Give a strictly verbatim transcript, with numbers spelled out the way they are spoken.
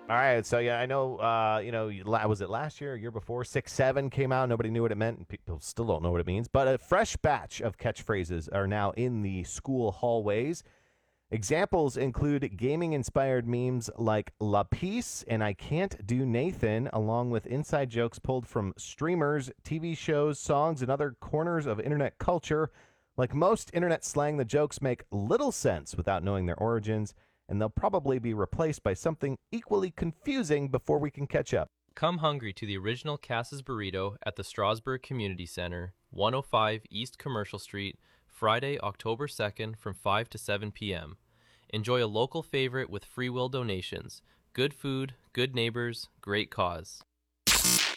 All right, so yeah, I know. Uh, you know, la- was it last year, or year before? Six seven came out. Nobody knew what it meant, and people still don't know what it means. But a fresh batch of catchphrases are now in the school hallways. Examples include gaming-inspired memes like "La Peace" and "I can't do Nathan," along with inside jokes pulled from streamers, T V shows, songs, and other corners of internet culture. Like most internet slang, the jokes make little sense without knowing their origins, and they'll probably be replaced by something equally confusing before we can catch up. Come hungry to the original Cass's Burrito at the Strasburg Community Center, one oh five East Commercial Street, Friday, October second from five to seven p.m. Enjoy a local favorite with free will donations. Good food, good neighbors, great cause.